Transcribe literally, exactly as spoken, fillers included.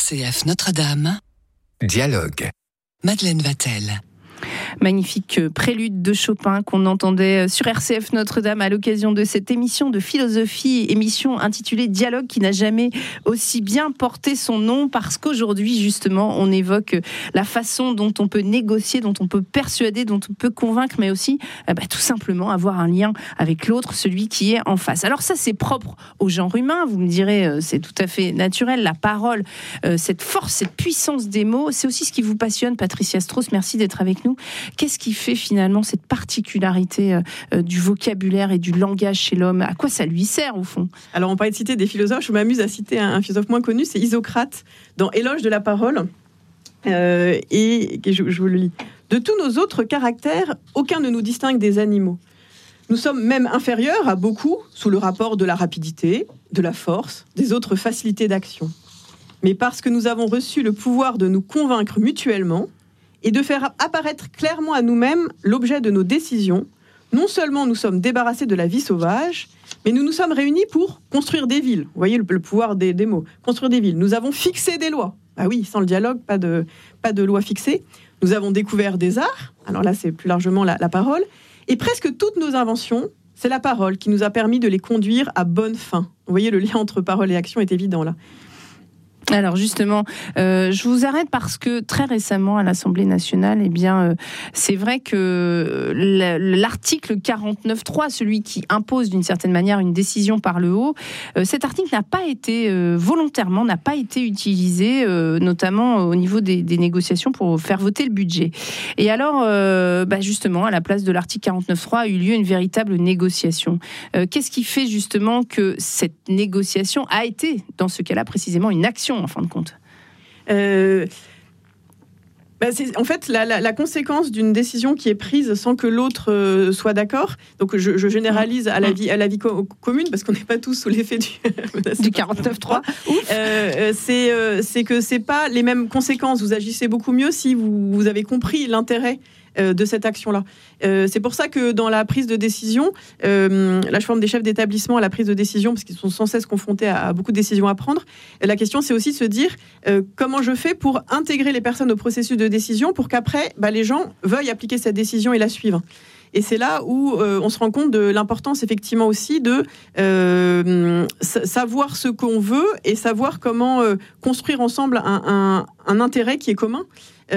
C F Notre-Dame. Dialogue. Madeleine Vatel. Magnifique prélude de Chopin qu'on entendait sur R C F Notre-Dame à l'occasion de cette émission de philosophie, émission intitulée Dialogue, qui n'a jamais aussi bien porté son nom, parce qu'aujourd'hui justement on évoque la façon dont on peut négocier, dont on peut persuader, dont on peut convaincre, mais aussi bah, tout simplement avoir un lien avec l'autre, celui qui est en face. Alors ça, c'est propre au genre humain, vous me direz, c'est tout à fait naturel, la parole, cette force, cette puissance des mots, c'est aussi ce qui vous passionne. Patricia Strauss, merci d'être avec nous. Qu'est-ce qui fait finalement cette particularité euh, du vocabulaire et du langage chez l'homme ? À quoi ça lui sert au fond ? Alors on parlait de citer des philosophes, je m'amuse à citer un, un philosophe moins connu, c'est Isocrate, dans Éloge de la parole, euh, et, et je, je vous le lis. De tous nos autres caractères, aucun ne nous distingue des animaux. Nous sommes même inférieurs à beaucoup sous le rapport de la rapidité, de la force, des autres facilités d'action. Mais parce que nous avons reçu le pouvoir de nous convaincre mutuellement, et de faire apparaître clairement à nous-mêmes l'objet de nos décisions, non seulement nous sommes débarrassés de la vie sauvage, mais nous nous sommes réunis pour construire des villes. Vous voyez le, le pouvoir des, des mots. Construire des villes. Nous avons fixé des lois. Ah oui, sans le dialogue, pas de, pas de loi fixée. Nous avons découvert des arts. Alors là, c'est plus largement la, la parole. Et presque toutes nos inventions, c'est la parole qui nous a permis de les conduire à bonne fin. Vous voyez, le lien entre parole et action est évident là. Alors justement, euh, je vous arrête parce que très récemment à l'Assemblée nationale, eh bien, euh, c'est vrai que l'article quarante-neuf trois, celui qui impose d'une certaine manière une décision par le haut, euh, cet article n'a pas été euh, volontairement, n'a pas été utilisé, euh, notamment au niveau des, des négociations pour faire voter le budget. Et alors, euh, bah justement, à la place de l'article quarante-neuf trois a eu lieu une véritable négociation. Euh, qu'est-ce qui fait justement que cette négociation a été, dans ce cas-là précisément, une action en fin de compte? euh, bah c'est en fait la, la, la conséquence d'une décision qui est prise sans que l'autre euh, soit d'accord. Donc je, je généralise à la vie, à la vie co- commune, parce qu'on n'est pas tous sous l'effet du, du quarante-neuf trois. Euh, c'est, euh, c'est que c'est pas les mêmes conséquences. Vous agissez beaucoup mieux si vous, vous avez compris l'intérêt de cette action-là. Euh, c'est pour ça que dans la prise de décision, euh, là je forme des chefs d'établissement à la prise de décision, parce qu'ils sont sans cesse confrontés à, à beaucoup de décisions à prendre. La question, c'est aussi de se dire euh, comment je fais pour intégrer les personnes au processus de décision pour qu'après, bah, les gens veuillent appliquer cette décision et la suivre. Et c'est là où euh, on se rend compte de l'importance effectivement aussi de euh, savoir ce qu'on veut et savoir comment euh, construire ensemble un, un, un intérêt qui est commun.